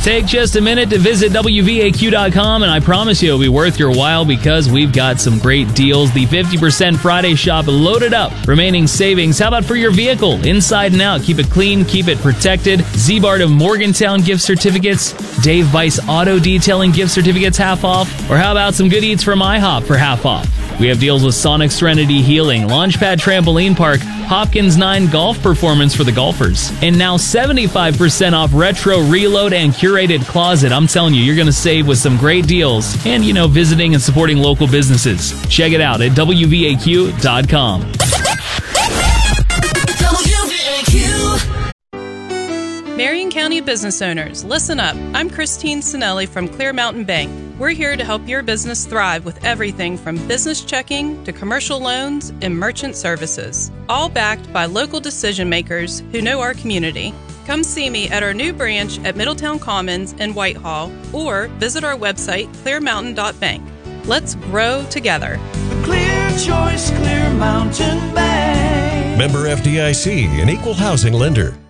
Take just a minute to visit WVAQ.com, and I promise you it'll be worth your while because we've got some great deals. The 50% Friday shop loaded up. Remaining savings. How about for your vehicle? Inside and out. Keep it clean. Keep it protected. Z-Bart of Morgantown gift certificates. Dave Weiss Auto Detailing gift certificates half off. Or how about some good eats from IHOP for half off? We have deals with Sonic Serenity Healing, Launchpad Trampoline Park, Hopkins 9 Golf Performance for the golfers, and now 75% off Retro Reload and Curated Closet. I'm telling you, you're going to save with some great deals and, visiting and supporting local businesses. Check it out at WVAQ.com. WVAQ. Marion County business owners, listen up. I'm Christine Sinelli from Clear Mountain Bank. We're here to help your business thrive with everything from business checking to commercial loans and merchant services, all backed by local decision makers who know our community. Come see me at our new branch at Middletown Commons in Whitehall or visit our website, clearmountain.bank. Let's grow together. Clear choice, Clear Mountain Bank. Member FDIC, an equal housing lender.